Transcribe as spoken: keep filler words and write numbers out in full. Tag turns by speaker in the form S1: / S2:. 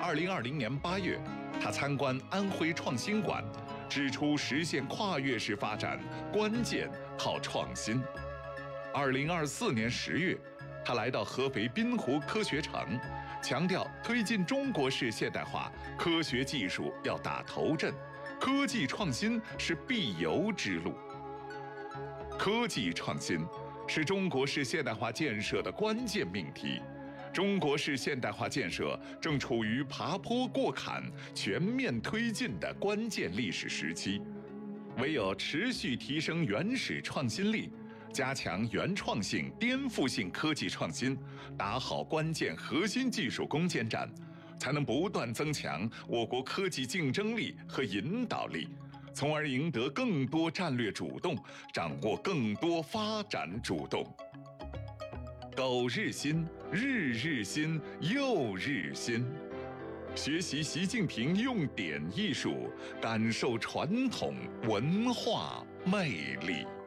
S1: 二零二零年八月，他参观安徽创新馆，指出实现跨越式发展关键靠创新。二零二四年十月，他来到合肥滨湖科学城，强调推进中国式现代化，科学技术要打头阵，科技创新是必由之路。科技创新是中国式现代化建设的关键命题。中国式现代化建设正处于爬坡过坎、全面推进的关键历史时期，唯有持续提升原始创新力，加强原创性、颠覆性科技创新，打好关键核心技术攻坚战，才能不断增强我国科技竞争力和引导力，从而赢得更多战略主动，掌握更多发展主动。苟日新，日日新，又日新。学习习近平用典艺术，感受传统文化魅力。